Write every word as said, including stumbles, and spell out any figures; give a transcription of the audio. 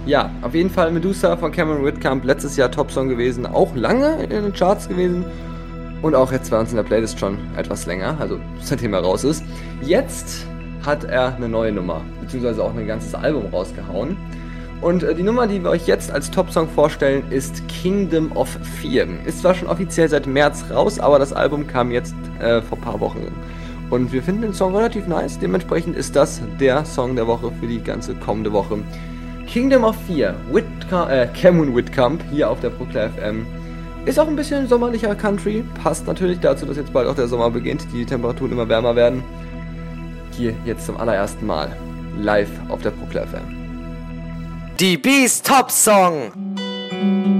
Ja, auf jeden Fall Medusa von Cameron Whitcomb, letztes Jahr Top-Song gewesen, auch lange in den Charts gewesen und auch jetzt bei uns in der Playlist schon etwas länger, also seitdem er raus ist. Jetzt hat er eine neue Nummer, beziehungsweise auch ein ganzes Album rausgehauen. Und äh, die Nummer, die wir euch jetzt als Top-Song vorstellen, ist Kingdom of Fear. Ist zwar schon offiziell seit März raus, aber das Album kam jetzt äh, vor ein paar Wochen. Und wir finden den Song relativ nice, dementsprechend ist das der Song der Woche für die ganze kommende Woche. Kingdom of Fear, Whitcomb, äh, Cameron Whitcomb, hier auf der Proclair F M. Ist auch ein bisschen sommerlicher Country, passt natürlich dazu, dass jetzt bald auch der Sommer beginnt, die Temperaturen immer wärmer werden. Hier jetzt zum allerersten Mal, live auf der Proclair F M. Die Beast Top Song.